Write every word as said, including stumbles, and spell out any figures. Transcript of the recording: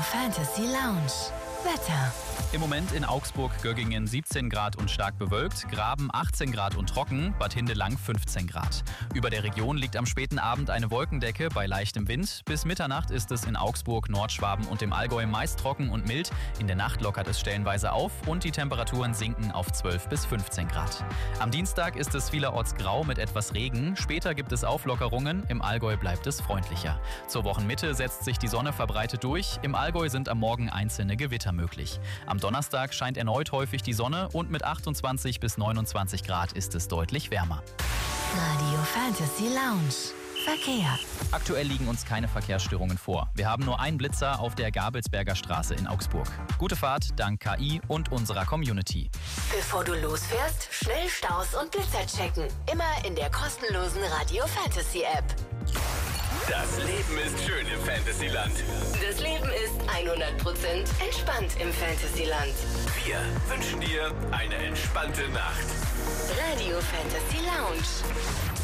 Fantasy Lounge. Wetter. Im Moment in Augsburg-Göggingen siebzehn Grad und stark bewölkt, Graben achtzehn Grad und trocken, Bad Hindelang fünfzehn Grad. Über der Region liegt am späten Abend eine Wolkendecke bei leichtem Wind. Bis Mitternacht ist es in Augsburg, Nordschwaben und dem Allgäu meist trocken und mild. In der Nacht lockert es stellenweise auf und die Temperaturen sinken auf zwölf bis fünfzehn Grad. Am Dienstag ist es vielerorts grau mit etwas Regen. Später gibt es Auflockerungen, im Allgäu bleibt es freundlicher. Zur Wochenmitte setzt sich die Sonne verbreitet durch. Im Allgäu sind am Morgen einzelne Gewitter möglich. Am Donnerstag scheint erneut häufig die Sonne und mit achtundzwanzig bis neunundzwanzig Grad ist es deutlich wärmer. Radio Fantasy Lounge. Verkehr. Aktuell liegen uns keine Verkehrsstörungen vor. Wir haben nur einen Blitzer auf der Gabelsberger Straße in Augsburg. Gute Fahrt dank K I und unserer Community. Bevor du losfährst, schnell Staus und Blitzer checken. Immer in der kostenlosen Radio Fantasy App. Das Leben ist schön im Fantasyland. Das Leben ist hundert Prozent entspannt im Fantasyland. Wir wünschen dir eine entspannte Nacht. Radio Fantasy Lounge.